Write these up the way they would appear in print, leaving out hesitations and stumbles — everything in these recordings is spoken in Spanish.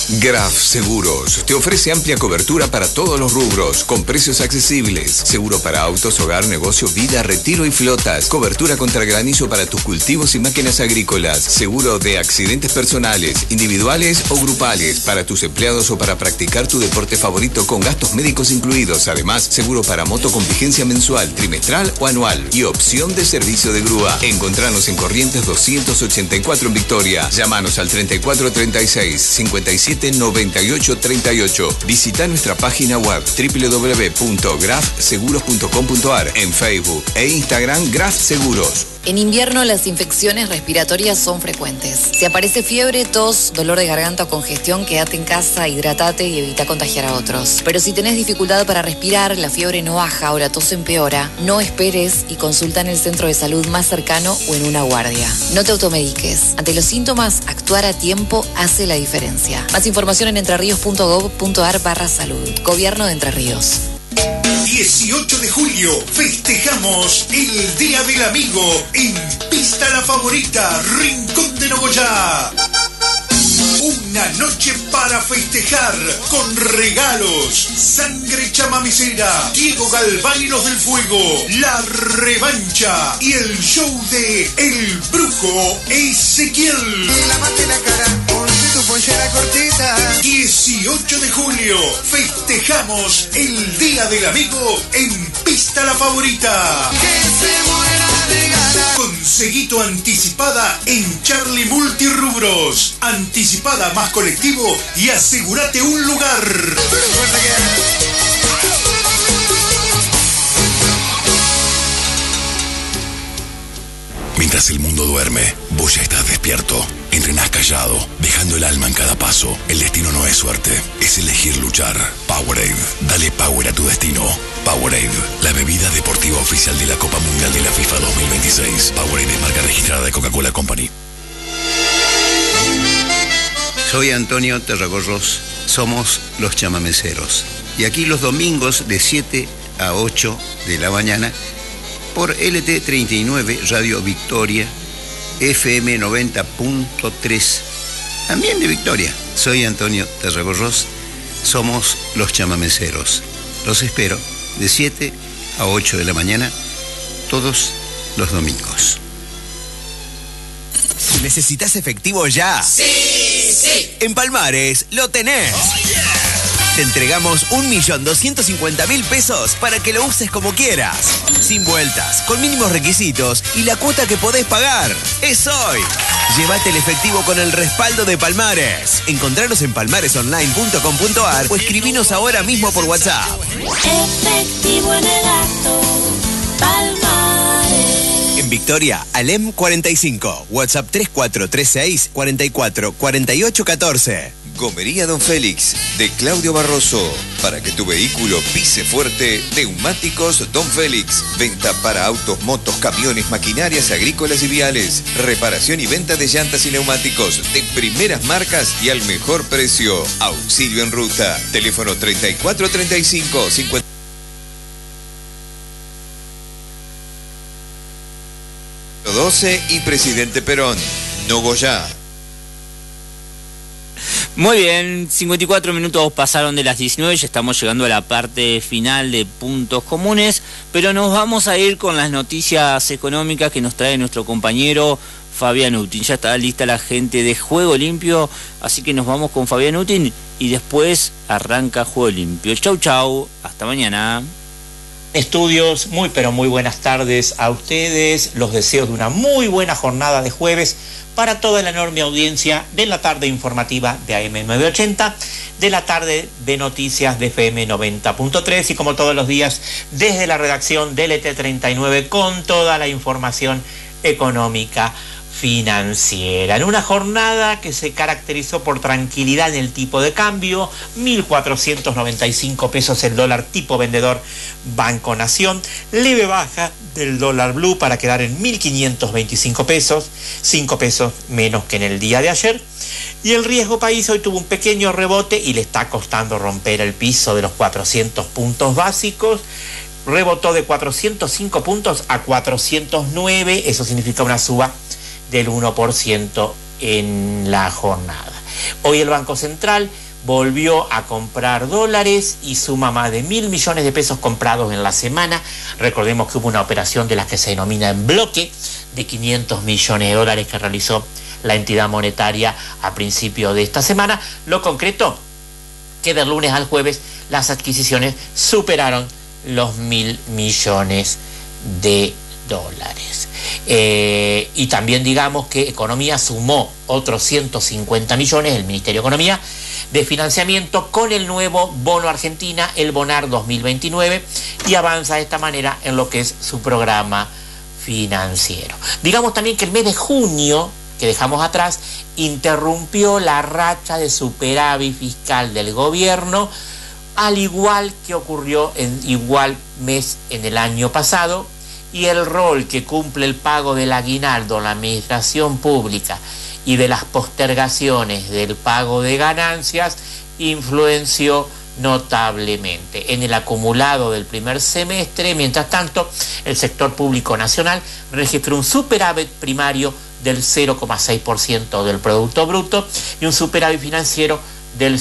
Graf Seguros te ofrece amplia cobertura para todos los rubros, con precios accesibles. Seguro para autos, hogar, negocio, vida, retiro y flotas. Cobertura contra granizo para tus cultivos y máquinas agrícolas. Seguro de accidentes personales, individuales o grupales, para tus empleados o para practicar tu deporte favorito con gastos médicos incluidos. Además, seguro para moto con vigencia mensual, trimestral o anual. Y opción de servicio de grúa. Encontranos en Corrientes 284 en Victoria. Llámanos al 3436 57 98 38. Visita nuestra página web www.grafseguros.com.ar, en Facebook e Instagram Graf Seguros. En invierno las infecciones respiratorias son frecuentes. Si aparece fiebre, tos, dolor de garganta o congestión, quédate en casa, hidratate y evita contagiar a otros. Pero si tenés dificultad para respirar, la fiebre no baja o la tos empeora, no esperes y consulta en el centro de salud más cercano o en una guardia. No te automediques. Ante los síntomas, actuar a tiempo hace la diferencia. Más información en entrerrios.gov.ar/salud. Gobierno de Entre Ríos. 18 de julio festejamos el Día del Amigo en Pista La Favorita, Rincón de Nogoyá. Una noche para festejar con regalos, sangre chamamecera, Diego Galván y los del Fuego, la revancha y el show de El Brujo Ezequiel. Lávate la cara, ponte tu pollera cortita. 18 de julio festejamos el Día del Amigo en Pista La Favorita. Que se muera de ganas. Conseguí tu anticipada en Charlie Multirrubros. Anticipada más colectivo y asegúrate un lugar. Mientras el mundo duerme, vos ya estás despierto. Entrenás callado, dejando el alma en cada paso. El destino no es suerte, es elegir luchar. Powerade, dale power a tu destino. Powerade, la bebida deportiva oficial de la Copa Mundial de la FIFA 2026. Powerade es marca registrada de Coca-Cola Company. Soy Antonio Terragorros, somos los chamameceros. Y aquí los domingos de 7 a 8 de la mañana por LT39 Radio Victoria, FM 90.3, también de Victoria. Soy Antonio Terragorros, somos los chamameceros. Los espero de 7 a 8 de la mañana todos los domingos. ¿Necesitas efectivo ya? ¡Sí, sí! En Palmares lo tenés. Oh, yeah. Te entregamos 1.250.000 pesos para que lo uses como quieras. Sin vueltas, con mínimos requisitos y la cuota que podés pagar. ¡Es hoy! Llévate el efectivo con el respaldo de Palmares. Encontranos en palmaresonline.com.ar o escribinos ahora mismo por WhatsApp. Efectivo en el acto, Palmares. En Victoria, Alem 45, WhatsApp 3436 44 48 14. Gomería Don Félix, de Claudio Barroso. Para que tu vehículo pise fuerte, Neumáticos Don Félix. Venta para autos, motos, camiones, maquinarias agrícolas y viales. Reparación y venta de llantas y neumáticos de primeras marcas y al mejor precio. Auxilio en ruta. Teléfono 3435 50. y Presidente Perón, Nogoyá. Muy bien, 54 minutos pasaron de las 19, ya estamos llegando a la parte final de Puntos Comunes, pero nos vamos a ir con las noticias económicas que nos trae nuestro compañero Fabián Utin. Ya está lista la gente de Juego Limpio, así que nos vamos con Fabián Utin y después arranca Juego Limpio. Chau, chau, hasta mañana. Estudios, muy pero muy buenas tardes a ustedes, los deseo de una muy buena jornada de jueves para toda la enorme audiencia de la tarde informativa de AM 980, de la tarde de noticias de FM 90.3 y como todos los días desde la redacción del LT39 con toda la información económica financiera. En una jornada que se caracterizó por tranquilidad en el tipo de cambio, 1.495 pesos el dólar tipo vendedor Banco Nación, leve baja del dólar blue para quedar en 1.525 pesos, 5 pesos menos que en el día de ayer. Y el riesgo país hoy tuvo un pequeño rebote y le está costando romper el piso de los 400 puntos básicos. Rebotó de 405 puntos a 409, eso significa una suba del 1% en la jornada. Hoy el Banco Central volvió a comprar dólares y suma más de 1.000 millones de pesos comprados en la semana. Recordemos que hubo una operación de las que se denomina en bloque de 500 millones de dólares que realizó la entidad monetaria a principio de esta semana. Lo concreto, que del lunes al jueves las adquisiciones superaron los 1.000 millones de dólares. Y también digamos que Economía sumó otros 150 millones, el Ministerio de Economía, de financiamiento con el nuevo bono Argentina, el Bonar 2029, y avanza de esta manera en lo que es su programa financiero. Digamos también que el mes de junio, que dejamos atrás, interrumpió la racha de superávit fiscal del gobierno, al igual que ocurrió en igual mes en el año pasado, y el rol que cumple el pago del aguinaldo, la administración pública y de las postergaciones del pago de ganancias influenció notablemente en el acumulado del primer semestre. Mientras tanto, el sector público nacional registró un superávit primario del 0,6% del Producto Bruto y un superávit financiero del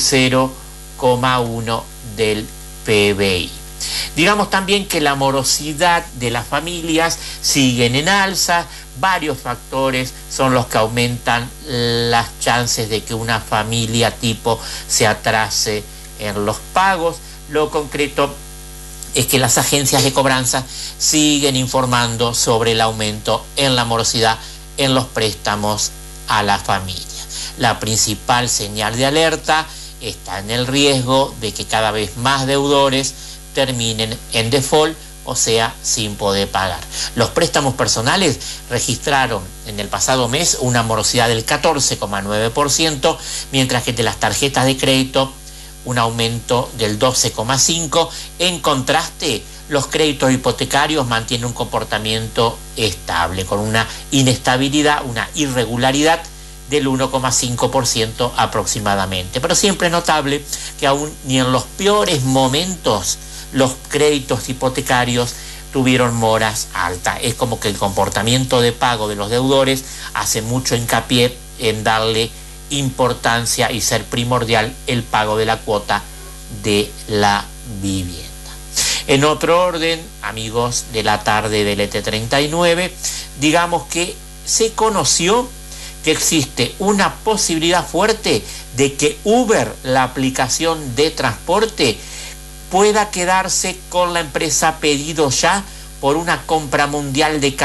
0,1% del PBI. Digamos también que la morosidad de las familias siguen en alza. Varios factores son los que aumentan las chances de que una familia tipo se atrase en los pagos. Lo concreto es que las agencias de cobranza siguen informando sobre el aumento en la morosidad en los préstamos a la familia. La principal señal de alerta está en el riesgo de que cada vez más deudores terminen en default, o sea, sin poder pagar. Los préstamos personales registraron en el pasado mes una morosidad del 14,9%, mientras que de las tarjetas de crédito un aumento del 12,5%. En contraste, los créditos hipotecarios mantienen un comportamiento estable, con una inestabilidad, una irregularidad del 1,5% aproximadamente. Pero siempre es notable que aún ni en los peores momentos los créditos hipotecarios tuvieron moras altas. Es como que el comportamiento de pago de los deudores hace mucho hincapié en darle importancia y ser primordial el pago de la cuota de la vivienda. En otro orden, amigos de la tarde del ET39, digamos que se conoció que existe una posibilidad fuerte de que Uber, la aplicación de transporte, pueda quedarse con la empresa Pedido Ya por una compra mundial de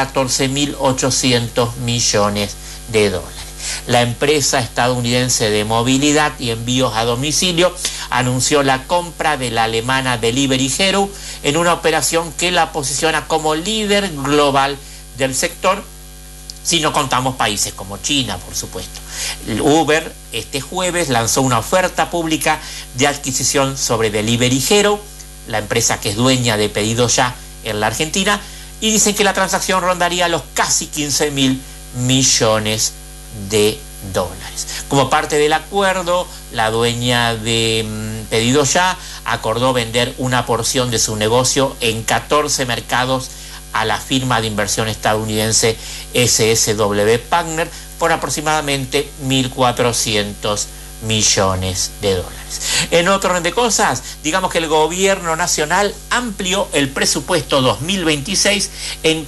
14.800 millones de dólares. La empresa estadounidense de movilidad y envíos a domicilio anunció la compra de la alemana Delivery Hero en una operación que la posiciona como líder global del sector, si no contamos países como China, por supuesto. Uber este jueves lanzó una oferta pública de adquisición sobre Delivery Hero, la empresa que es dueña de Pedido Ya en la Argentina, y dicen que la transacción rondaría los casi 15.000 millones de dólares. Como parte del acuerdo, la dueña de Pedido Ya acordó vender una porción de su negocio en 14 mercados a la firma de inversión estadounidense SSW Partners por aproximadamente 1.400 millones de dólares. En otro orden de cosas, digamos que el gobierno nacional amplió el presupuesto 2026 en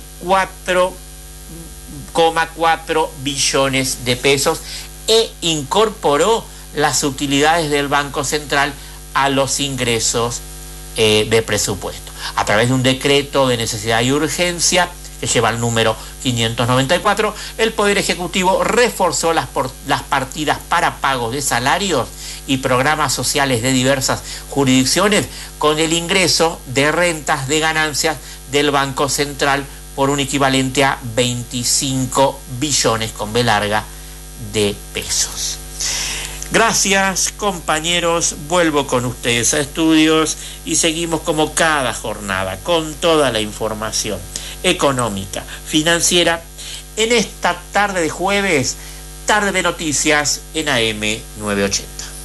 4,4 billones de pesos e incorporó las utilidades del Banco Central a los ingresos de presupuesto. A través de un decreto de necesidad y urgencia que lleva el número 594, el Poder Ejecutivo reforzó las partidas para pagos de salarios y programas sociales de diversas jurisdicciones con el ingreso de rentas de ganancias del Banco Central por un equivalente a 25 billones con B larga de pesos. Gracias, compañeros. Vuelvo con ustedes a estudios y seguimos como cada jornada con toda la información económica, financiera, en esta tarde de jueves, tarde de noticias en AM 980.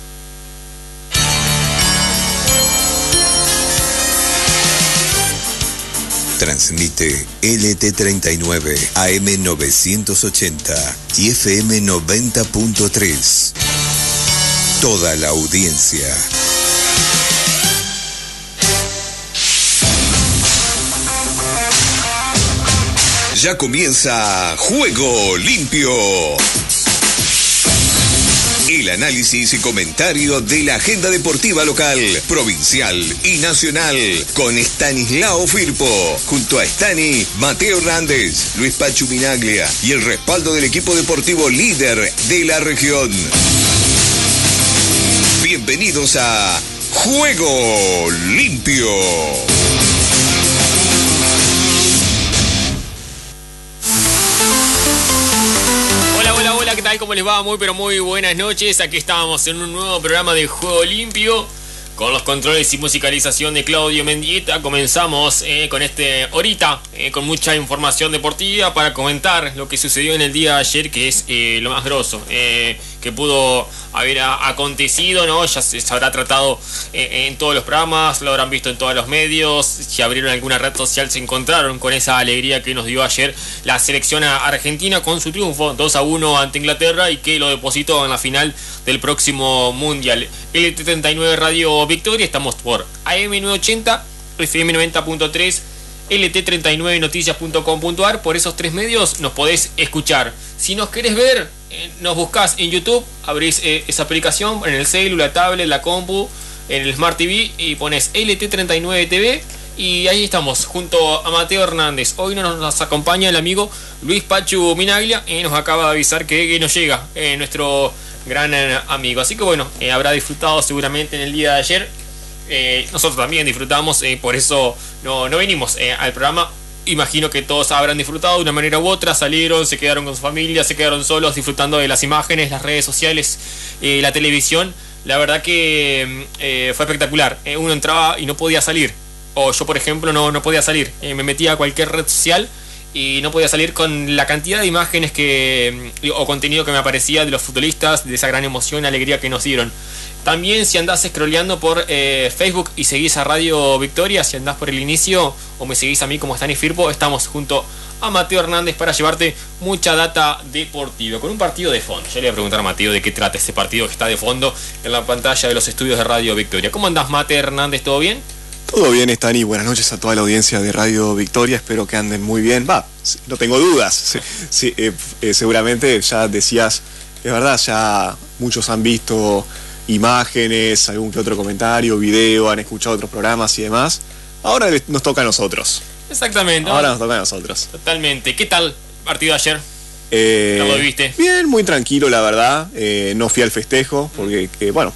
Transmite LT39 AM 980 y FM 90.3. toda la audiencia. Ya comienza Juego Limpio. El análisis y comentario de la agenda deportiva local, provincial y nacional con Stanislao Firpo, junto a Stani, Mateo Hernández, Luis Pachu Minaglia y el respaldo del equipo deportivo líder de la región. Bienvenidos a Juego Limpio. Hola, ¿qué tal? ¿Cómo les va? Muy pero muy buenas noches. Aquí estamos en un nuevo programa de Juego Limpio con los controles y musicalización de Claudio Mendieta. Comenzamos con este horita con mucha información deportiva para comentar lo que sucedió en el día de ayer, que es lo más grosso que pudo haber acontecido, ¿no? Ya se habrá tratado en todos los programas, lo habrán visto en todos los medios. Si abrieron alguna red social se encontraron con esa alegría que nos dio ayer la selección argentina con su triunfo 2-1 ante Inglaterra y que lo depositó en la final del próximo Mundial. LT39 Radio Victoria, estamos por AM980, FM 90.3, LT39noticias.com.ar. Por esos tres medios nos podés escuchar. Si nos querés ver, nos buscás en YouTube, abrís esa aplicación en el celular, la tablet, la compu, en el Smart TV y pones LT39 TV y ahí estamos junto a Mateo Hernández. Hoy nos acompaña el amigo Luis Pachu Minaglia y nos acaba de avisar que nos llega nuestro gran amigo. Así que bueno, habrá disfrutado seguramente en el día de ayer. Nosotros también disfrutamos, por eso no venimos al programa. Imagino que todos habrán disfrutado de una manera u otra, salieron, se quedaron con su familia, se quedaron solos disfrutando de las imágenes, las redes sociales, la televisión. La verdad que fue espectacular. Uno entraba y no podía salir, o yo por ejemplo no podía salir, me metía a cualquier red social y no podía salir con la cantidad de imágenes o contenido que me aparecía de los futbolistas, de esa gran emoción, alegría que nos dieron. También si andás scrolleando por Facebook y seguís a Radio Victoria, si andás por el inicio o me seguís a mí como Stani Firpo, estamos junto a Mateo Hernández para llevarte mucha data deportiva con un partido de fondo. Yo le voy a preguntar a Mateo de qué trata ese partido que está de fondo en la pantalla de los estudios de Radio Victoria. ¿Cómo andás, Mateo Hernández? ¿Todo bien? Todo bien, Stani. Buenas noches a toda la audiencia de Radio Victoria. Espero que anden muy bien. No tengo dudas. Seguramente ya decías, es verdad, ya muchos han visto imágenes, algún que otro comentario, video, han escuchado otros programas y demás. Ahora nos toca a nosotros. Exactamente. Ahora nos toca a nosotros. Totalmente. ¿Qué tal partido de ayer? ¿Cómo lo viste? Bien, muy tranquilo, la verdad. No fui al festejo porque,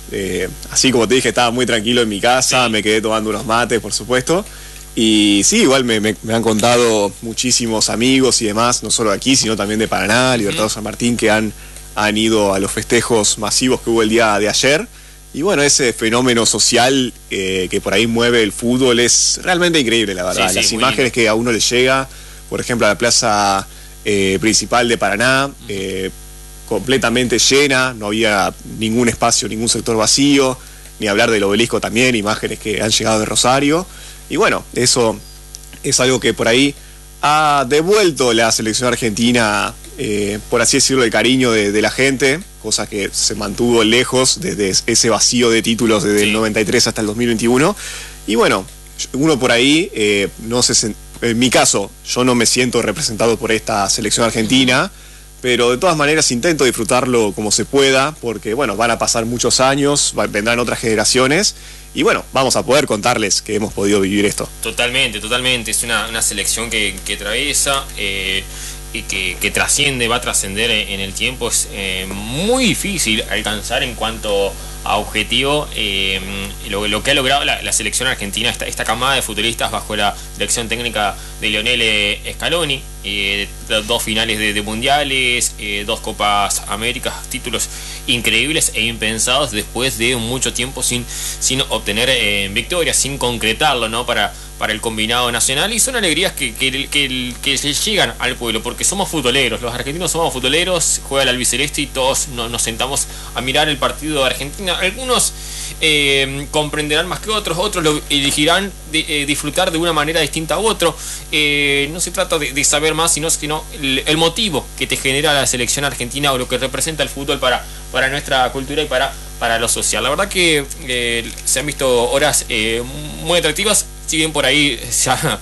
así como te dije, estaba muy tranquilo en mi casa. Sí. Me quedé tomando unos mates, por supuesto. Y sí, igual me han contado muchísimos amigos y demás, no solo de aquí, sino también de Paraná, Libertador San Martín, que han ido a los festejos masivos que hubo el día de ayer. Y bueno, ese fenómeno social que por ahí mueve el fútbol es realmente increíble, la verdad. Las imágenes que a uno le llega, por ejemplo, a la plaza principal de Paraná, completamente llena, no había ningún espacio, ningún sector vacío, ni hablar del obelisco también, imágenes que han llegado de Rosario. Y bueno, eso es algo que por ahí ha devuelto la selección argentina, por así decirlo, el cariño de la gente, cosa que se mantuvo lejos desde ese vacío de títulos desde el 93 hasta el 2021. Y bueno, uno por ahí, en mi caso, yo no me siento representado por esta selección argentina, pero de todas maneras intento disfrutarlo como se pueda, porque bueno, van a pasar muchos años, vendrán otras generaciones, y bueno, vamos a poder contarles que hemos podido vivir esto. Totalmente. Es una selección que atraviesa y que trasciende, va a trascender en el tiempo. Es muy difícil alcanzar en cuanto a objetivo lo que ha logrado la selección argentina, esta camada de futbolistas bajo la dirección técnica de Lionel Scaloni. 2 finales de mundiales, 2 Copas Américas, títulos increíbles e impensados después de mucho tiempo sin obtener victorias, sin concretarlo, ¿no? para el combinado nacional, y son alegrías que llegan al pueblo, porque somos futboleros, los argentinos somos futboleros, juega el albiceleste y todos nos sentamos a mirar el partido de Argentina. Algunos comprenderán más que otros lo elegirán disfrutar de una manera distinta a otro. No se trata de saber más, sino el motivo que te genera la selección argentina o lo que representa el fútbol para nuestra cultura y para para lo social. La verdad que se han visto horas muy atractivas, si bien por ahí se ha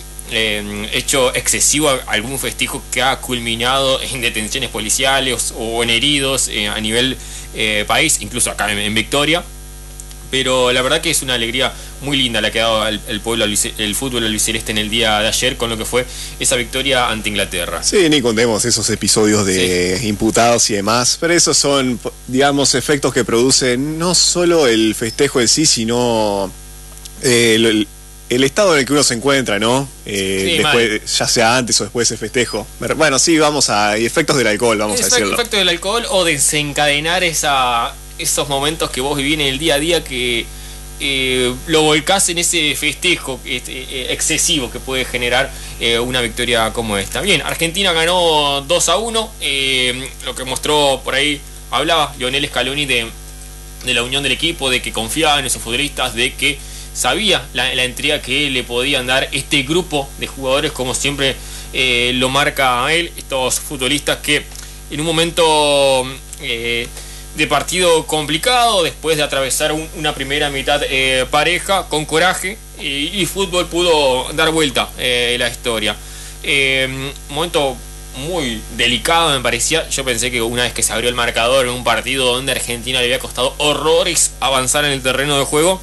hecho excesivo algún festejo que ha culminado en detenciones policiales o en heridos a nivel país, incluso acá en Victoria. Pero la verdad que es una alegría muy linda la que ha dado el pueblo, el fútbol albiceleste en el día de ayer con lo que fue esa victoria ante Inglaterra. Sí, ni contemos esos episodios de imputados y demás, pero esos son, digamos, efectos que producen no solo el festejo en sí, sino el estado en el que uno se encuentra, ¿no? Después, ya sea antes o después de ese festejo. Bueno, sí, vamos a efectos del alcohol, vamos a decirlo. Efectos del alcohol o desencadenar esos momentos que vos vivís en el día a día que lo volcás en ese festejo excesivo que puede generar una victoria como esta. Bien, Argentina ganó 2-1, lo que mostró por ahí, hablaba Lionel Scaloni de la unión del equipo, de que confiaba en esos futbolistas, de que sabía la entrega que le podían dar este grupo de jugadores, como siempre lo marca a él, estos futbolistas que en un momento de partido complicado, después de atravesar una primera mitad pareja, con coraje, y fútbol pudo dar vuelta la historia. Un momento muy delicado me parecía. Yo pensé que una vez que se abrió el marcador en un partido donde a Argentina le había costado horrores avanzar en el terreno de juego,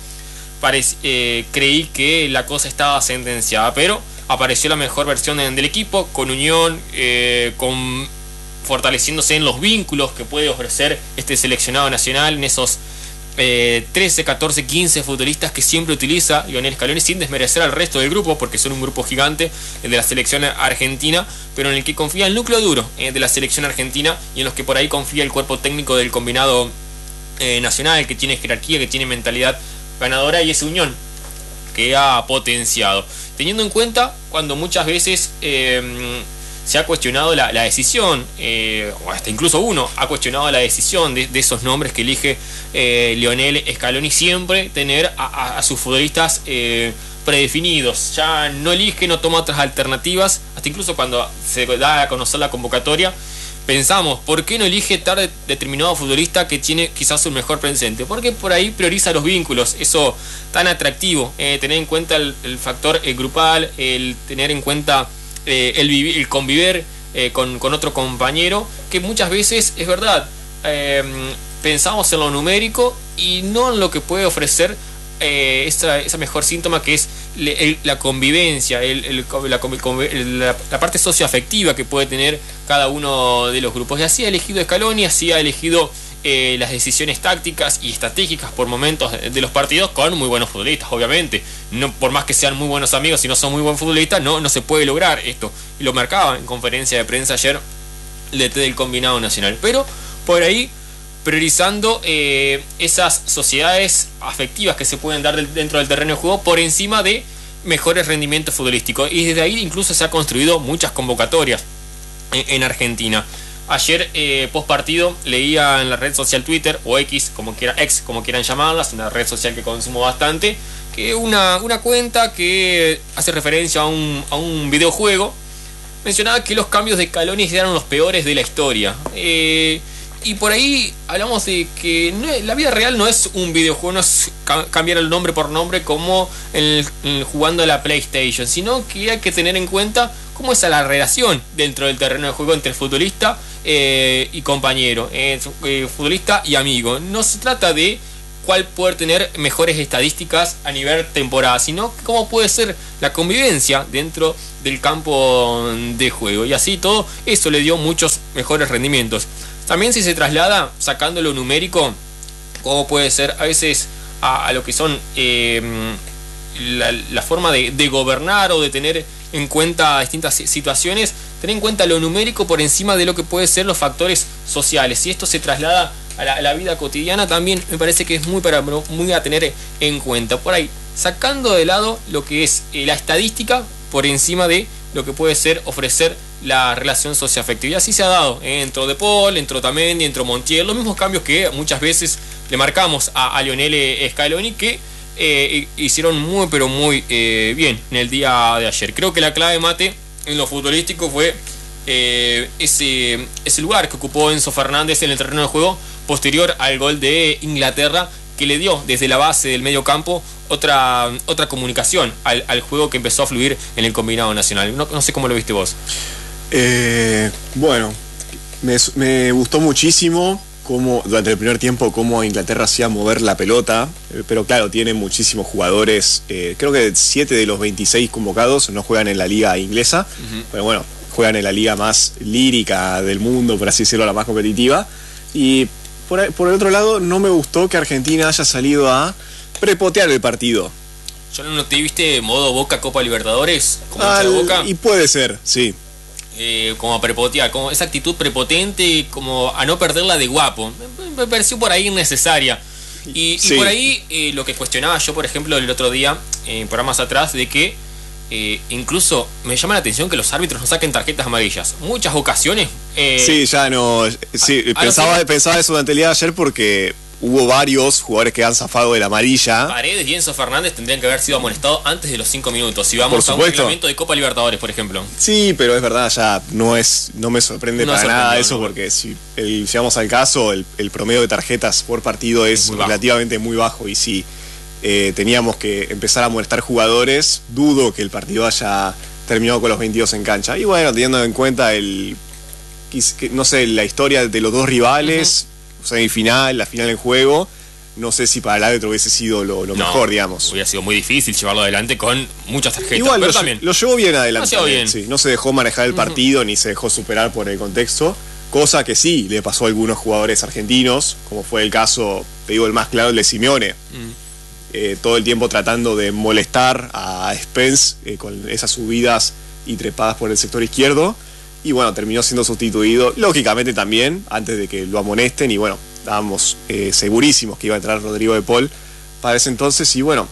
creí que la cosa estaba sentenciada, pero apareció la mejor versión del equipo, con unión, fortaleciéndose en los vínculos que puede ofrecer este seleccionado nacional, en esos 13, 14, 15 futbolistas que siempre utiliza Lionel Scaloni, sin desmerecer al resto del grupo, porque son un grupo gigante, el de la selección argentina, pero en el que confía el núcleo duro de la selección argentina, y en los que por ahí confía el cuerpo técnico del combinado nacional, que tiene jerarquía, que tiene mentalidad ganadora, y esa unión que ha potenciado, teniendo en cuenta cuando muchas veces se ha cuestionado la decisión, o hasta incluso uno ha cuestionado la decisión de esos nombres que elige Lionel Scaloni, siempre tener a sus futbolistas predefinidos, ya no elige, no toma otras alternativas, hasta incluso cuando se da a conocer la convocatoria, pensamos, ¿por qué no elige tal determinado futbolista que tiene quizás un mejor presente? Porque por ahí prioriza los vínculos, eso tan atractivo, tener en cuenta el factor grupal, el tener en cuenta el convivir con otro compañero, que muchas veces es verdad, pensamos en lo numérico y no en lo que puede ofrecer esa mejor síntoma, que es la convivencia, la parte socioafectiva que puede tener cada uno de los grupos. Y así ha elegido Scaloni, así ha elegido las decisiones tácticas y estratégicas por momentos de los partidos, con muy buenos futbolistas, obviamente. No, por más que sean muy buenos amigos, si no son muy buenos futbolistas, no se puede lograr esto. Y lo marcaba en conferencia de prensa ayer el DT del combinado nacional. Pero por ahí priorizando esas sociedades afectivas que se pueden dar dentro del terreno de juego por encima de mejores rendimientos futbolísticos. Y desde ahí incluso se ha construido muchas convocatorias en Argentina. Ayer, post partido, leía en la red social Twitter, o X, como quieran llamarla, es una red social que consumo bastante, que una cuenta que hace referencia a un videojuego mencionaba que los cambios de Scaloni eran los peores de la historia. Y por ahí hablamos de que la vida real no es un videojuego, no es cambiar el nombre por nombre como jugando a la PlayStation, sino que hay que tener en cuenta cómo es la relación dentro del terreno de juego entre futbolista y compañero, futbolista y amigo. No se trata de cuál puede tener mejores estadísticas a nivel temporada, sino cómo puede ser la convivencia dentro del campo de juego. Y así todo eso le dio muchos mejores rendimientos. También, si se traslada sacando lo numérico, cómo puede ser a veces a lo que son la forma de gobernar o de tener en cuenta distintas situaciones, tener en cuenta lo numérico por encima de lo que puede ser los factores sociales. Si esto se traslada a la vida cotidiana, también me parece que es muy a tener en cuenta. Por ahí, sacando de lado lo que es la estadística por encima de lo que puede ser ofrecer la relación socioafectiva. Y así se ha dado. Entró De Paul, entró Otamendi, entró Montiel, los mismos cambios que muchas veces le marcamos a Lionel Scaloni, que hicieron muy pero muy bien en el día de ayer. Creo que la clave, Mate, en lo futbolístico fue ese lugar que ocupó Enzo Fernández en el terreno de juego, posterior al gol de Inglaterra, que le dio desde la base del medio campo otra comunicación al juego que empezó a fluir en el combinado nacional. No sé cómo lo viste vos. Bueno, me gustó muchísimo cómo durante el primer tiempo cómo Inglaterra hacía mover la pelota, pero claro, tiene muchísimos jugadores, creo que 7 de los 26 convocados no juegan en la liga inglesa, pero bueno, juegan en la liga más lírica del mundo, por así decirlo, la más competitiva. Y por el otro lado, no me gustó que Argentina haya salido a prepotear el partido. Yo no te viste modo Boca Copa Libertadores, como hincha de Boca. Y puede ser, sí. Como a prepotear, como esa actitud prepotente, como a no perderla de guapo. Me pareció por ahí innecesaria. Y por ahí lo que cuestionaba yo, por ejemplo, el otro día, programas atrás, de que incluso me llama la atención que los árbitros no saquen tarjetas amarillas. Muchas ocasiones. Sí, ya no. Sí, pensaba eso durante el día de ayer porque hubo varios jugadores que han zafado de la amarilla. Paredes y Enzo Fernández tendrían que haber sido amonestados antes de los 5 minutos. Si vamos a un reglamento de Copa Libertadores, por ejemplo. Sí, pero es verdad, ya no me sorprende para nada eso, porque si vamos al caso, el promedio de tarjetas por partido es relativamente muy bajo. Y si teníamos que empezar a amonestar jugadores, dudo que el partido haya terminado con los 22 en cancha. Y bueno, teniendo en cuenta la historia de los dos rivales, semifinal, la final en juego, no sé si para el árbitro hubiese sido lo mejor, digamos. Hubiera sido muy difícil llevarlo adelante con muchas tarjetas. Igual pero lo llevó bien adelante. Bien. Sí, no se dejó manejar el partido ni se dejó superar por el contexto, cosa que sí le pasó a algunos jugadores argentinos, como fue el caso, te digo, el más claro, el de Simeone. Todo el tiempo tratando de molestar a Spence con esas subidas y trepadas por el sector izquierdo. Y bueno, terminó siendo sustituido, lógicamente también, antes de que lo amonesten. Y bueno, estábamos segurísimos que iba a entrar Rodrigo de Paul para ese entonces. Y bueno,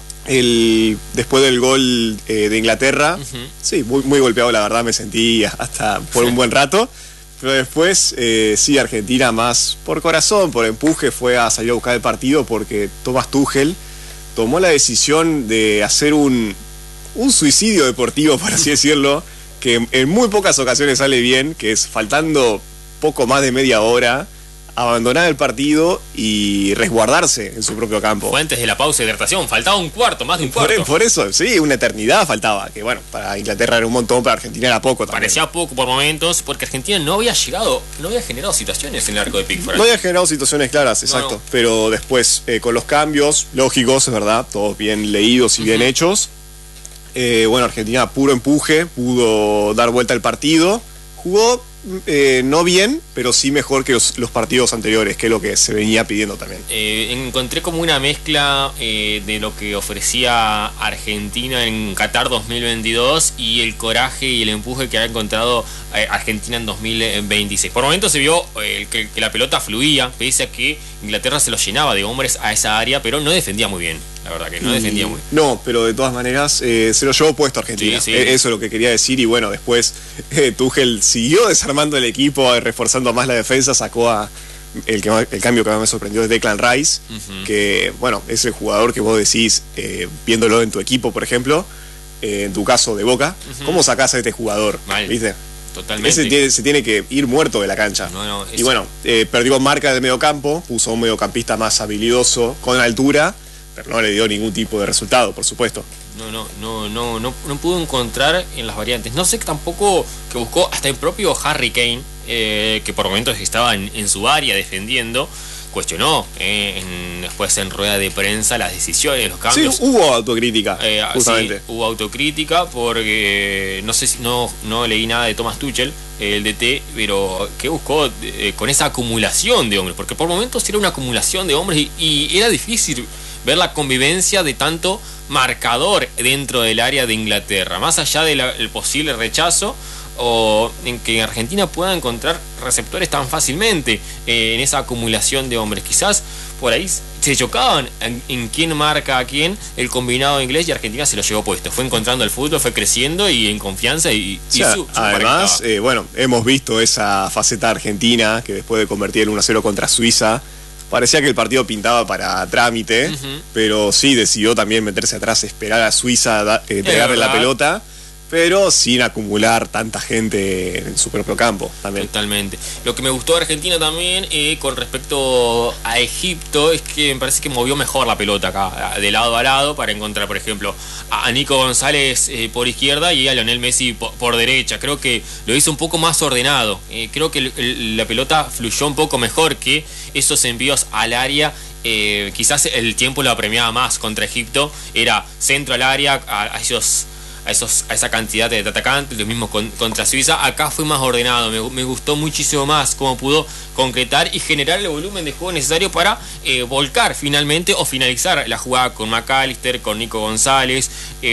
después del gol de Inglaterra, sí, muy golpeado, la verdad, me sentí hasta por un buen rato. Pero después, sí, Argentina más por corazón, por empuje, fue a salir a buscar el partido, porque Thomas Tuchel tomó la decisión de hacer un suicidio deportivo, por así decirlo, que en muy pocas ocasiones sale bien, que es faltando poco más de media hora, abandonar el partido y resguardarse en su propio campo. Fue antes de la pausa de hidratación, faltaba un cuarto, más de un cuarto. Por eso, sí, una eternidad faltaba, que bueno, para Inglaterra era un montón, para Argentina era poco también. Parecía poco por momentos, porque Argentina no había generado situaciones en el arco de Pickford. No había generado situaciones claras, exacto, pero después con los cambios lógicos, es verdad, todos bien leídos y bien hechos. Bueno, Argentina puro empuje, pudo dar vuelta al partido, jugó no bien, pero sí mejor que los partidos anteriores, que es lo que se venía pidiendo también. Encontré como una mezcla de lo que ofrecía Argentina en Qatar 2022 y el coraje y el empuje que ha encontrado Argentina en 2026. Por momentos se vio que la pelota fluía, pese a que Inglaterra se lo llenaba de hombres a esa área, pero no defendía muy bien. La verdad que no defendía muy bien. No, pero de todas maneras se lo llevó puesto a Argentina. Sí. Eso es lo que quería decir. Y bueno, después Tuchel siguió desarmando el equipo, reforzando más la defensa, sacó el cambio que más me sorprendió es Declan Rice, que bueno, es el jugador que vos decís, viéndolo en tu equipo, por ejemplo, en tu caso de Boca, ¿cómo sacás a este jugador? Mal. ¿Viste? Totalmente. Se tiene que ir muerto de la cancha. Y bueno, perdió marca del mediocampo, puso a un mediocampista más habilidoso, con altura, pero no le dio ningún tipo de resultado, por supuesto. No pudo encontrar en las variantes. No sé tampoco que buscó hasta el propio Harry Kane, que por momentos estaba en su área defendiendo, cuestionó después en rueda de prensa las decisiones, los cambios. Sí, hubo autocrítica, justamente. Sí, hubo autocrítica porque no sé si no leí nada de Thomas Tuchel, el DT, pero que buscó con esa acumulación de hombres, porque por momentos era una acumulación de hombres y era difícil ver la convivencia de tanto marcador dentro del área de Inglaterra, más allá del posible rechazo o en que Argentina pueda encontrar receptores tan fácilmente en esa acumulación de hombres. Quizás por ahí se chocaban en quién marca a quién el combinado inglés, y Argentina se lo llevó puesto. Fue encontrando el fútbol, fue creciendo y en confianza además, bueno, hemos visto esa faceta argentina que después de convertir el 1-0 contra Suiza, parecía que el partido pintaba para trámite, pero sí decidió también meterse atrás, esperar a Suiza pegarle la pelota. pero sin acumular tanta gente en su propio campo también. Totalmente. Lo que me gustó de Argentina también con respecto a Egipto es que me parece que movió mejor la pelota acá, de lado a lado, para encontrar, por ejemplo, a Nico González por izquierda y a Lionel Messi por derecha. Creo que lo hizo un poco más ordenado. Creo que la pelota fluyó un poco mejor que esos envíos al área. Quizás el tiempo lo apremiaba más contra Egipto. Era centro al área, a esa cantidad de atacantes, lo mismo contra Suiza. Acá fue más ordenado, me gustó muchísimo más cómo pudo concretar y generar el volumen de juego necesario para volcar finalmente o finalizar la jugada con McAllister, con Nico González,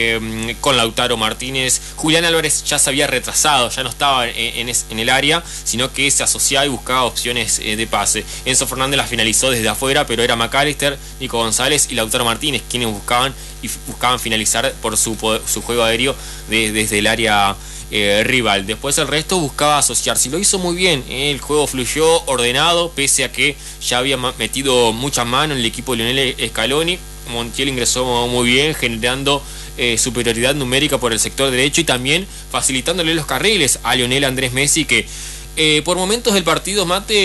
con Lautaro Martínez. Julián Álvarez ya se había retrasado, ya no estaba en el área, sino que se asociaba y buscaba opciones de pase. Enzo Fernández la finalizó desde afuera, pero era McAllister, Nico González y Lautaro Martínez quienes buscaban finalizar por su juego aéreo desde el área rival. Después el resto buscaba asociarse y lo hizo muy bien. El juego fluyó ordenado, pese a que ya había metido muchas manos en el equipo de Lionel Scaloni. Montiel ingresó muy bien, generando superioridad numérica por el sector derecho y también facilitándole los carriles a Lionel Andrés Messi, que por momentos del partido,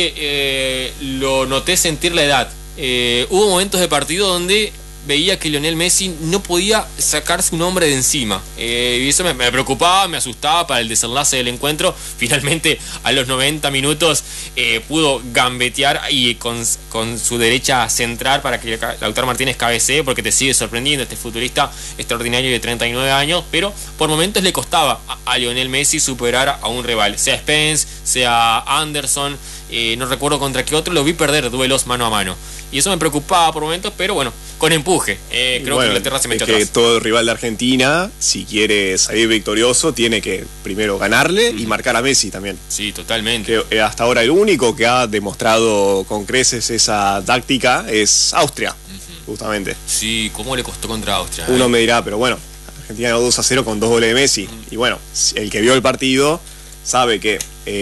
Mate, lo noté sentir la edad. Hubo momentos de partido donde veía que Lionel Messi no podía sacar su nombre de encima, y eso me preocupaba, me asustaba para el desenlace del encuentro. Finalmente a los 90 minutos pudo gambetear y con su derecha centrar para que Lautaro Martínez cabecee, porque te sigue sorprendiendo este futbolista extraordinario de 39 años, pero por momentos le costaba a Lionel Messi superar a un rival, sea Spence, sea Anderson, no recuerdo contra qué otro, lo vi perder duelos mano a mano y eso me preocupaba por momentos, pero bueno, con empuje. Creo que Inglaterra se metió atrás. Que todo rival de Argentina, si quiere salir victorioso, tiene que primero ganarle y marcar a Messi también. Sí, totalmente. Que hasta ahora el único que ha demostrado con creces esa táctica es Austria, justamente. Sí, ¿cómo le costó contra Austria? Uno me dirá, pero bueno, Argentina ganó 2-0 con 2 goles de Messi. Y bueno, el que vio el partido sabe que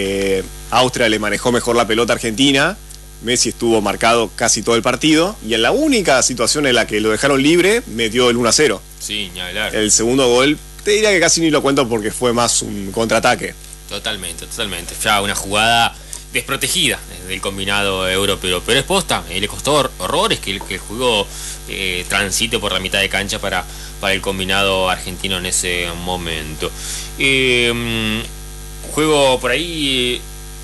Austria le manejó mejor la pelota a Argentina. Messi estuvo marcado casi todo el partido y en la única situación en la que lo dejaron libre metió el 1-0. Sí, ni hablar. El segundo gol, te diría que casi ni lo cuento porque fue más un contraataque. Totalmente. Ya una jugada desprotegida del combinado europeo, pero es posta, le costó horrores que el juego transite por la mitad de cancha para el combinado argentino en ese momento. Juego por ahí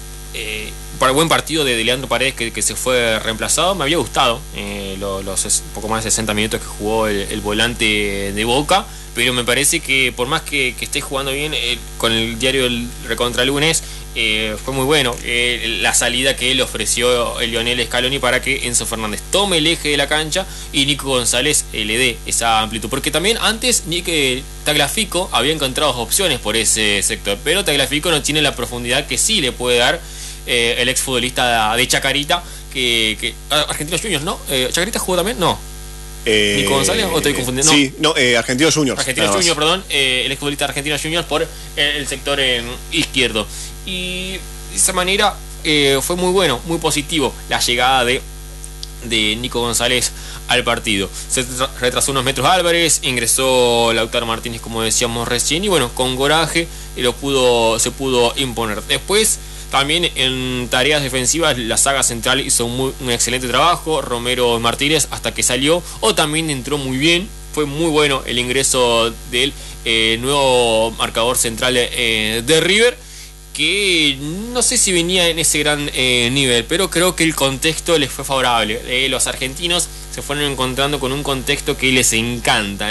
para buen partido de Leandro Paredes, que se fue reemplazado. Me había gustado los poco más de 60 minutos que jugó el volante de Boca, pero me parece que por más que esté jugando bien con el diario del Recontralunes, fue muy bueno la salida que él ofreció el Lionel Scaloni para que Enzo Fernández tome el eje de la cancha y Nico González le dé esa amplitud, porque también antes Tagliafico había encontrado opciones por ese sector, pero Tagliafico no tiene la profundidad que sí le puede dar el exfutbolista de Chacarita, que Argentinos Juniors, ¿no? ¿Chacarita jugó también? No. ¿Nico González o estoy confundiendo? Sí, no, Argentinos Juniors. Argentinos Juniors, perdón, el exfutbolista de Argentinos Juniors por el sector izquierdo. Y de esa manera fue muy bueno, muy positivo la llegada de Nico González al partido. Se retrasó unos metros Álvarez, ingresó Lautaro Martínez, como decíamos recién, y bueno, con coraje se pudo imponer. Después, también en tareas defensivas, la saga central hizo un excelente trabajo. Romero Martínez, hasta que salió, también entró muy bien. Fue muy bueno el ingreso del nuevo marcador central de River, que no sé si venía en ese gran nivel, pero creo que el contexto les fue favorable. Los argentinos se fueron encontrando con un contexto que les encanta,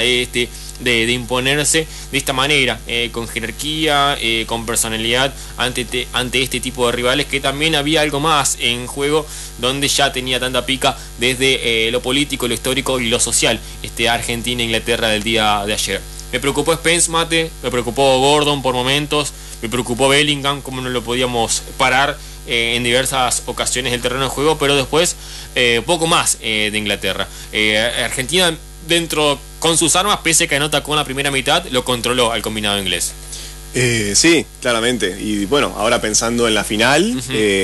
de imponerse de esta manera, con jerarquía, con personalidad ante este tipo de rivales, que también había algo más en juego, donde ya tenía tanta pica desde lo político, lo histórico y lo social, Argentina-Inglaterra del día de ayer. Me preocupó Spence, Mate, me preocupó Gordon por momentos, me preocupó Bellingham, como no lo podíamos parar en diversas ocasiones del terreno de juego, pero después poco más de Inglaterra. Argentina, con sus armas, pese a que no atacó en la primera mitad, lo controló al combinado inglés. Sí, claramente. Y bueno, ahora pensando en la final,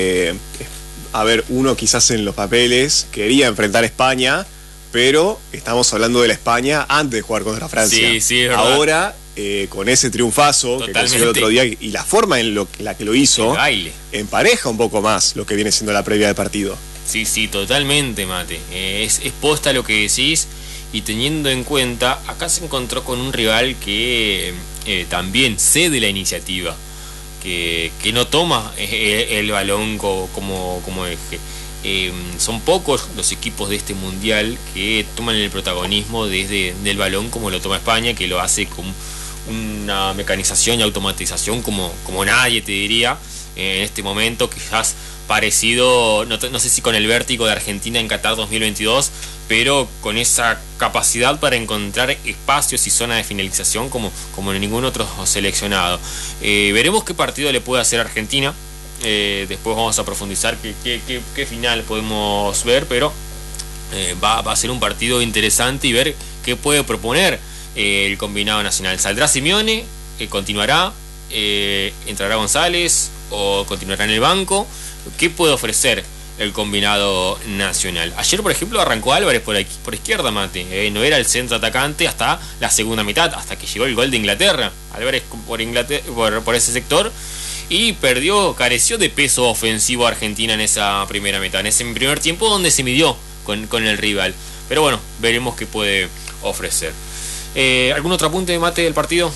a ver, uno quizás en los papeles quería enfrentar a España, pero estamos hablando de la España antes de jugar contra Francia. Sí, es verdad. Ahora con ese triunfazo que consiguió el otro día y la forma en la que lo hizo, empareja un poco más lo que viene siendo la previa del partido. Sí, totalmente, Mate. Es posta lo que decís, y teniendo en cuenta, acá se encontró con un rival que también cede la iniciativa, que no toma el balón como eje. Son pocos los equipos de este mundial que toman el protagonismo desde el balón como lo toma España, que lo hace con una mecanización y automatización como nadie, te diría, en este momento, quizás parecido, no sé si con el vértigo de Argentina en Qatar 2022, pero con esa capacidad para encontrar espacios y zonas de finalización como ningún otro seleccionado. Veremos qué partido le puede hacer Argentina. Después vamos a profundizar qué final podemos ver, pero va a ser un partido interesante y ver qué puede proponer el combinado nacional. ¿Saldrá Simeone? ¿Continuará? ¿Entrará González? ¿O continuará en el banco? ¿Qué puede ofrecer el combinado nacional? Ayer, por ejemplo, arrancó Álvarez por izquierda, Mate. No era el centro atacante hasta la segunda mitad, hasta que llegó el gol de Inglaterra. Álvarez por ese sector, y careció de peso ofensivo Argentina en esa primera mitad, en ese primer tiempo donde se midió con el rival. Pero bueno, veremos qué puede ofrecer. ¿Algún otro apunte, Mate, del partido?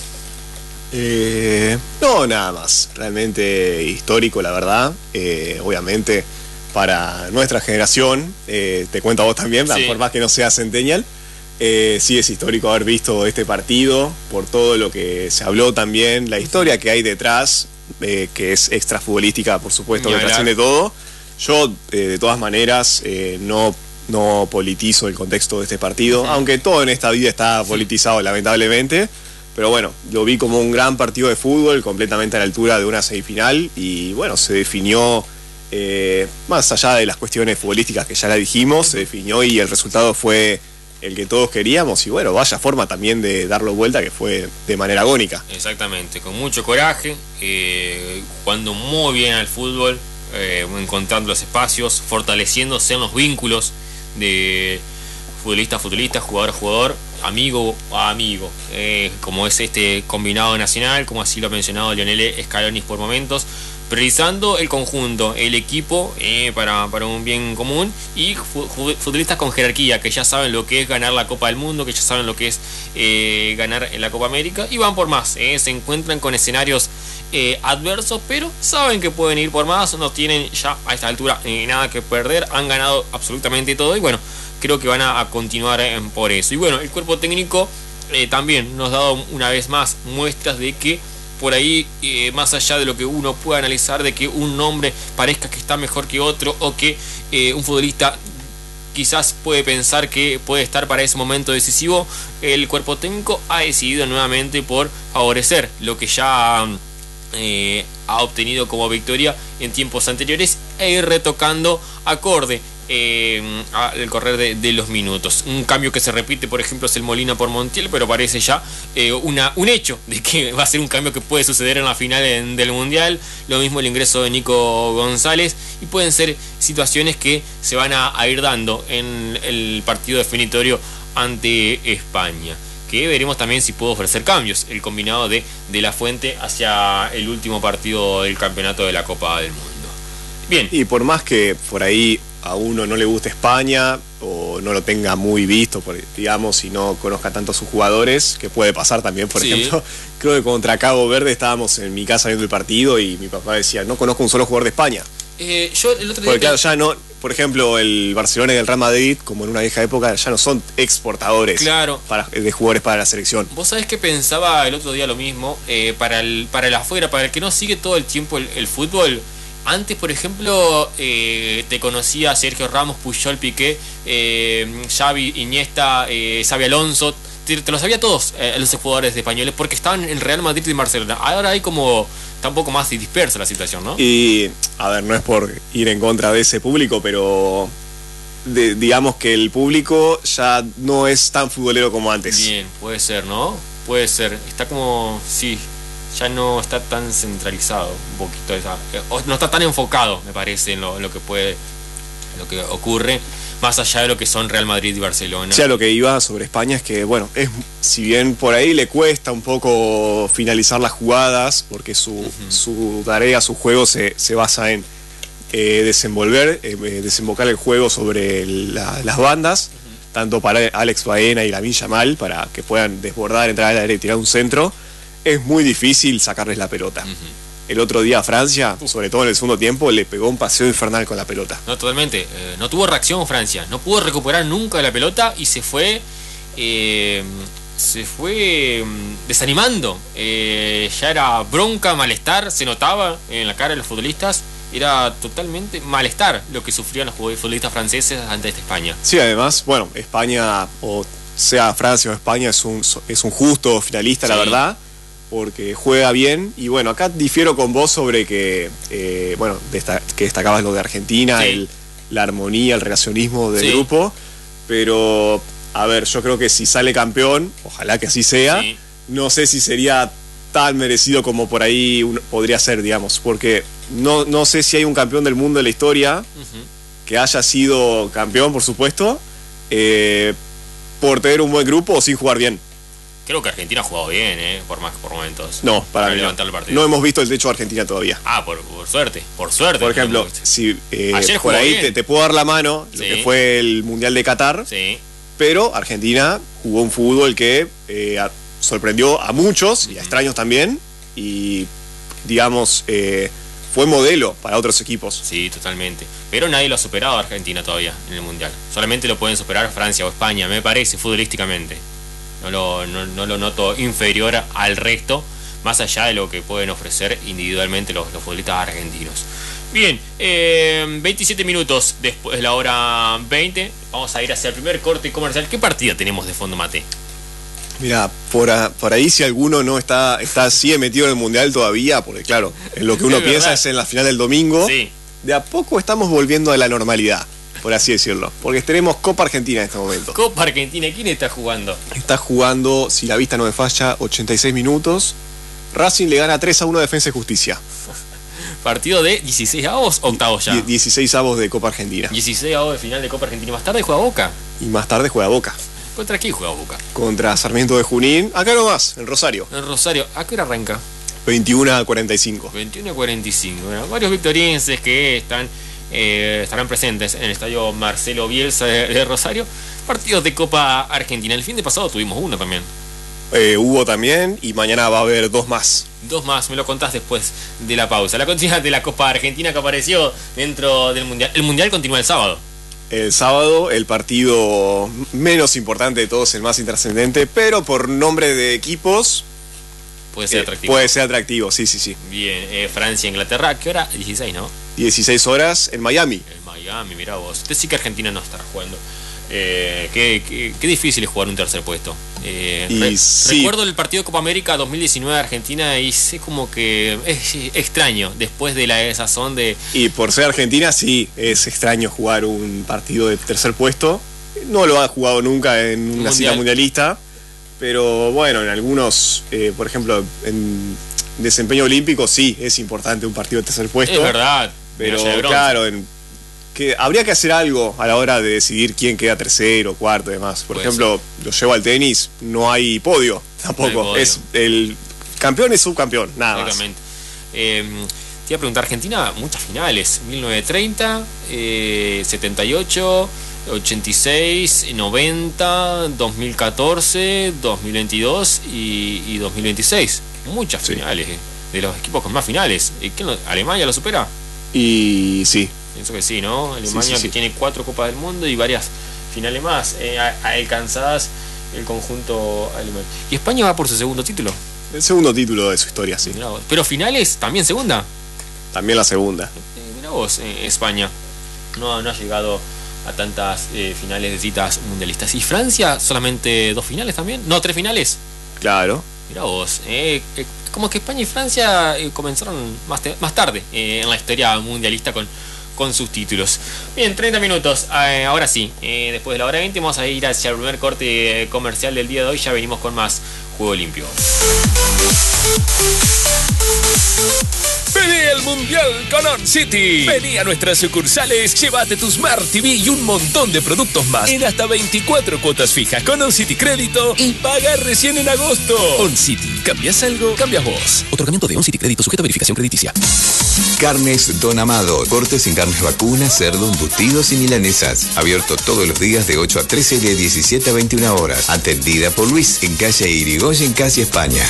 No, nada más. Realmente histórico, la verdad. Obviamente, para nuestra generación, te cuento a vos también, sí, por más que no sea centennial, sí es histórico haber visto este partido, por todo lo que se habló también, la historia que hay detrás, que es extrafutbolística, por supuesto, que trasciende todo. Yo, de todas maneras, no politizo el contexto de este partido, aunque todo en esta vida está politizado, lamentablemente. Pero bueno, lo vi como un gran partido de fútbol, completamente a la altura de una semifinal, y bueno, se definió, más allá de las cuestiones futbolísticas que ya la dijimos, se definió y el resultado fue el que todos queríamos, y bueno, vaya forma también de darlo vuelta, que fue de manera agónica. Exactamente, con mucho coraje, jugando muy bien al fútbol, encontrando los espacios, fortaleciéndose en los vínculos de futbolista a futbolista, jugador a jugador, amigo a amigo, como es este combinado nacional, como así lo ha mencionado Lionel Scaloni por momentos, priorizando el conjunto, el equipo, para un bien común, y futbolistas con jerarquía, que ya saben lo que es ganar la Copa del Mundo, que ya saben lo que es ganar en la Copa América, y van por más. Se encuentran con escenarios adversos, pero saben que pueden ir por más, no tienen ya a esta altura nada que perder, han ganado absolutamente todo, y bueno, creo que van a continuar por eso. Y bueno, el cuerpo técnico también nos ha dado una vez más muestras de que por ahí, más allá de lo que uno pueda analizar, de que un nombre parezca que está mejor que otro, o que un futbolista quizás puede pensar que puede estar para ese momento decisivo, el cuerpo técnico ha decidido nuevamente por favorecer lo que ya ha obtenido como victoria en tiempos anteriores, e ir retocando acorde al correr de los minutos. Un cambio que se repite, por ejemplo, es el Molina por Montiel, pero parece ya un hecho de que va a ser un cambio que puede suceder en la final del Mundial. Lo mismo el ingreso de Nico González, y pueden ser situaciones que se van a ir dando en el partido definitorio ante España, que veremos también si puede ofrecer cambios el combinado de La Fuente hacia el último partido del campeonato de la Copa del Mundo. Bien. Y por más que por ahí a uno no le guste España o no lo tenga muy visto, digamos, y no conozca tanto a sus jugadores, que puede pasar también, por ejemplo, creo que contra Cabo Verde estábamos en mi casa viendo el partido y mi papá decía, no conozco un solo jugador de España. Yo el otro día... Porque claro, ya no, por ejemplo, el Barcelona y el Real Madrid, como en una vieja época, ya no son exportadores, claro, de jugadores para la selección. Vos sabés que pensaba el otro día lo mismo, para el afuera, para el que no sigue todo el tiempo el fútbol. Antes, por ejemplo, te conocía Sergio Ramos, Puyol, Piqué, Xavi, Iniesta, Xavi Alonso, te lo sabía todos los jugadores españoles, porque estaban en Real Madrid y en Barcelona. Ahora hay como, está un poco más dispersa la situación, ¿no? Y, a ver, no es por ir en contra de ese público, pero digamos que el público ya no es tan futbolero como antes. Bien, puede ser, ¿no? Puede ser, está como, sí, ya no está tan centralizado un poquito, no está tan enfocado, me parece, en lo que ocurre. más allá de lo que son Real Madrid y Barcelona. Sí, a lo que iba sobre España es que, bueno, si bien por ahí le cuesta un poco finalizar las jugadas, porque su tarea, su juego se basa en desembocar el juego sobre las bandas, tanto para Alex Baena y Lamine Yamal, para que puedan desbordar, entrar al área y tirar un centro, es muy difícil sacarles la pelota. El otro día a Francia, sobre todo en el segundo tiempo, le pegó un paseo infernal con la pelota. No, totalmente. No tuvo reacción Francia. No pudo recuperar nunca la pelota y se fue desanimando. Ya era bronca, malestar, se notaba en la cara de los futbolistas. Era totalmente malestar lo que sufrían los futbolistas franceses ante esta España. Sí, además, bueno, España, o sea Francia o España, es un justo finalista, sí, la verdad, porque juega bien. Y bueno, acá difiero con vos sobre que destacabas lo de Argentina, sí, la armonía, el relacionismo del, sí, grupo. Pero, a ver, yo creo que si sale campeón, ojalá que así sea, sí, no sé si sería tan merecido como por ahí podría ser, digamos, porque no sé si hay un campeón del mundo de la historia que haya sido campeón, por supuesto, por tener un buen grupo o sin jugar bien. Creo que Argentina ha jugado bien, por momentos. No, para levantar el partido. No hemos visto el techo de Argentina todavía. Ah, por suerte. Por ejemplo, si ayer por ahí te puedo dar la mano, sí, lo que fue el Mundial de Qatar, sí, pero Argentina jugó un fútbol que sorprendió a muchos y a extraños también, y digamos fue modelo para otros equipos. Sí, totalmente. Pero nadie lo ha superado a Argentina todavía en el Mundial. Solamente lo pueden superar Francia o España, me parece, futbolísticamente. No lo noto inferior al resto, más allá de lo que pueden ofrecer individualmente los futbolistas argentinos. Bien, 27 minutos después de la hora 20, vamos a ir hacia el primer corte comercial. ¿Qué partida tenemos de fondo, Mate? Mira, por ahí si alguno no sigue metido en el Mundial todavía, porque claro, en lo que uno piensa es en la final del domingo, sí, de a poco estamos volviendo a la normalidad, por así decirlo, porque tenemos Copa Argentina en este momento. Copa Argentina, ¿quién está jugando? Está jugando, si la vista no me falla, 86 minutos. Racing le gana 3-1 a Defensa y Justicia. Partido de 16avos, octavos ya. 16avos de Copa Argentina. 16avos de final de Copa Argentina. Más tarde juega Boca. Y más tarde juega Boca. ¿Contra quién juega Boca? Contra Sarmiento de Junín, acá nomás, en Rosario. En Rosario, ¿a qué hora arranca? 21:45. 21:45. Bueno, varios victorienses que estarán presentes en el estadio Marcelo Bielsa de Rosario. Partidos de Copa Argentina. El fin de pasado tuvimos uno también. Hubo también, y mañana va a haber dos más. Dos más, me lo contás después de la pausa. La continuidad de la Copa Argentina que apareció dentro del Mundial. El Mundial continúa el sábado. El sábado, el partido menos importante de todos, el más intrascendente, pero por nombre de equipos puede ser atractivo. Puede ser atractivo, sí. Bien, Francia-Inglaterra, ¿qué hora? 16, ¿no? 16 horas en Miami. En Miami, mirá vos. Usted sí que Argentina no estará jugando. Qué difícil es jugar un tercer puesto. Recuerdo el partido de Copa América 2019 de Argentina y sé como que es extraño después de la desazón de... Y por ser Argentina sí, es extraño jugar un partido de tercer puesto. No lo ha jugado nunca en una cita mundialista, pero bueno, en algunos, por ejemplo, en desempeño olímpico sí es importante un partido de tercer puesto. Es verdad. Pero claro, que habría que hacer algo a la hora de decidir quién queda tercero, cuarto y demás. Por ejemplo, lo llevo al tenis, no hay podio tampoco. No hay podio. Es el campeón es subcampeón, nada más. Exactamente. Te iba a preguntar, Argentina, muchas finales. 1930, 78, 86, 90, 2014, 2022 y 2026. Muchas finales, de los equipos con más finales. ¿Alemania lo supera? Y sí. Pienso que sí, ¿no? Alemania sí. Que tiene 4 Copas del Mundo y varias finales más alcanzadas el conjunto alemán. ¿Y España va por su segundo título? El segundo título de su historia, sí. Pero finales, ¿también segunda? También la segunda. Mirá vos, España no ha llegado a tantas finales de citas mundialistas. ¿Y Francia solamente 2 finales también? No, 3 finales. Claro. Mirá vos, como que España y Francia comenzaron más tarde en la historia mundialista con sus títulos. Bien, 30 minutos. Ahora sí, después de la hora 20 vamos a ir hacia el primer corte comercial del día de hoy. Ya venimos con más Juego Limpio. Vení al Mundial con On City. Vení a nuestras sucursales, llévate tu Smart TV y un montón de productos más en hasta 24 cuotas fijas con On City Crédito y paga recién en agosto. On City, ¿cambias algo? Cambias vos. Otorgamiento de On City Crédito sujeto a verificación crediticia. Carnes Don Amado. Cortes sin carnes vacunas, cerdo, embutidos y milanesas. Abierto todos los días de 8 a 13 y de 17 a 21 horas. Atendida por Luis en calle Irigoyen, casi España.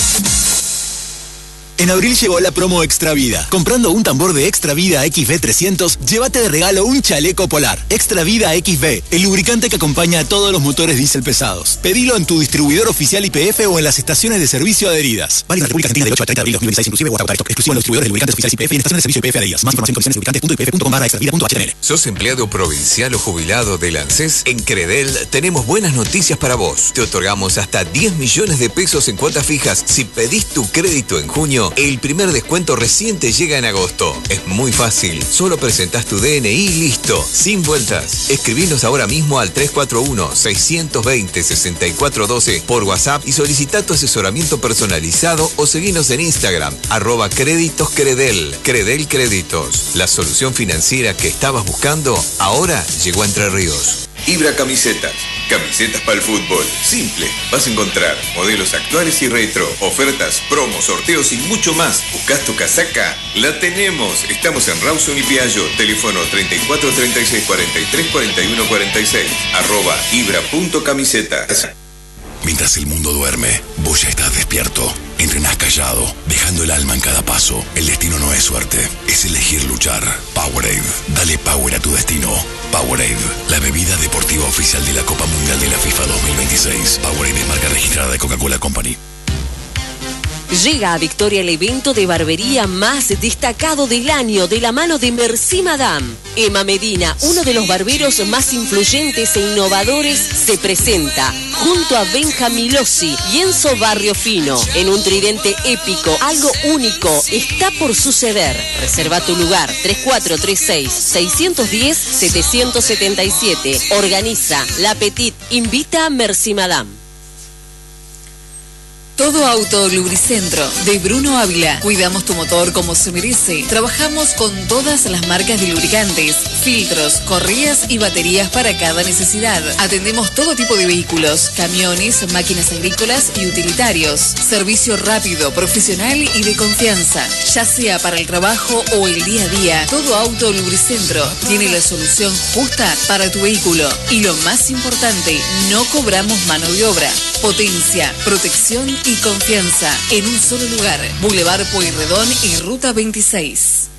En abril llegó la promo Extra Vida. Comprando un tambor de Extra Vida XB 300, llévate de regalo un chaleco polar. Extra Vida XB, el lubricante que acompaña a todos los motores diésel pesados. Pedilo en tu distribuidor oficial YPF o en las estaciones de servicio adheridas. Válido en la República Argentina del 8 al 30 de abril 2016, inclusive o exclusivo en los distribuidores de lubricantes oficiales YPF y en estaciones de servicio YPF adheridas. Más información en lubricantes.ypf.com/extravida.html. ¿Sos empleado provincial o jubilado del ANSES? En Credel tenemos buenas noticias para vos. Te otorgamos hasta 10 millones de pesos en cuotas fijas. Si pedís tu crédito en junio, el primer descuento recién te llega en agosto. Es muy fácil. Solo presentás tu DNI y listo. Sin vueltas. Escribinos ahora mismo al 341-620-6412 por WhatsApp y solicitá tu asesoramiento personalizado o seguinos en Instagram, @créditoscredel. Credel Créditos. La solución financiera que estabas buscando ahora llegó a Entre Ríos. Ibra Camisetas. Camisetas para el fútbol. Simple. Vas a encontrar modelos actuales y retro, ofertas, promos, sorteos y mucho más. ¿Buscas tu casaca? La tenemos. Estamos en Rawson y Piaggio. Teléfono 34 36 43 41 46. @ibra.camisetas. Mientras el mundo duerme, vos ya estás despierto. Entrenás callado, dejando el alma en cada paso. El destino no es suerte, es elegir luchar. Powerade, dale power a tu destino. Powerade, la bebida deportiva oficial de la Copa Mundial de la FIFA 2026. Powerade es marca registrada de Coca-Cola Company. Llega a Victoria el evento de barbería más destacado del año de la mano de Merci Madame. Emma Medina, uno de los barberos más influyentes e innovadores, se presenta junto a Benja Milossi y Enzo Barrio Fino en un tridente épico. Algo único está por suceder. Reserva tu lugar 3436-610-777. Organiza La Petit. Invita a Merci Madame. Todo Auto Lubricentro de Bruno Ávila. Cuidamos tu motor como se merece. Trabajamos con todas las marcas de lubricantes, filtros, correas y baterías para cada necesidad. Atendemos todo tipo de vehículos, camiones, máquinas agrícolas y utilitarios. Servicio rápido, profesional y de confianza. Ya sea para el trabajo o el día a día, Todo Auto Lubricentro tiene la solución justa para tu vehículo. Y lo más importante, no cobramos mano de obra. Potencia, protección y confianza en un solo lugar. Boulevard Pueyrredón y Ruta 26.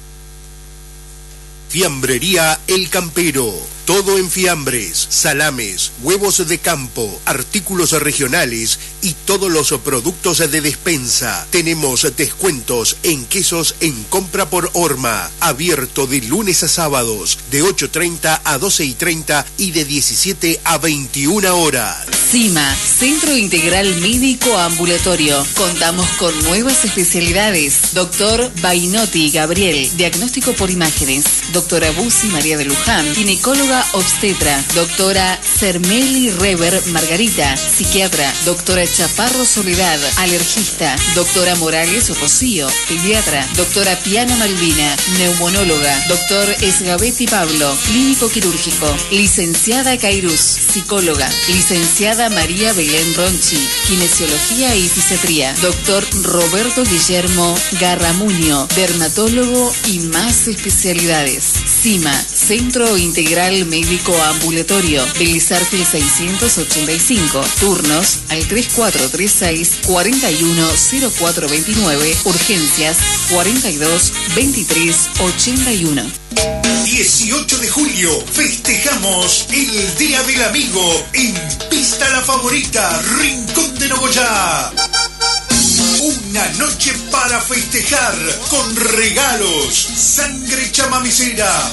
Fiambrería El Campero. Todo en fiambres, salames, huevos de campo, artículos regionales y todos los productos de despensa. Tenemos descuentos en quesos en compra por horma. Abierto de lunes a sábados, de 8:30 a 12:30 y de 17 a 21 horas. CIMA, Centro Integral Médico Ambulatorio. Contamos con nuevas especialidades. Doctor Bainotti Gabriel, diagnóstico por imágenes. Doctora Busi María de Luján, ginecóloga obstetra. Doctora Cermeli Rever Margarita, psiquiatra. Doctora Chaparro Soledad, alergista. Doctora Morales Rocío, pediatra. Doctora Piana Malvina, neumonóloga. Doctor Esgabetti Pablo, clínico quirúrgico. Licenciada Cairuz, psicóloga. Licenciada María Belén Ronchi, kinesiología y fisiatría. Doctor Roberto Guillermo Garramuño, dermatólogo y más especialidades. CIMA, Centro Integral Médico Ambulatorio, Belizarte 685. Turnos al 3436-410429. Urgencias 42-23-81. 18 de julio festejamos el Día del Amigo en Pista La Favorita, Rincón de Nogoyá. Una noche para festejar con regalos, sangre chamamecera,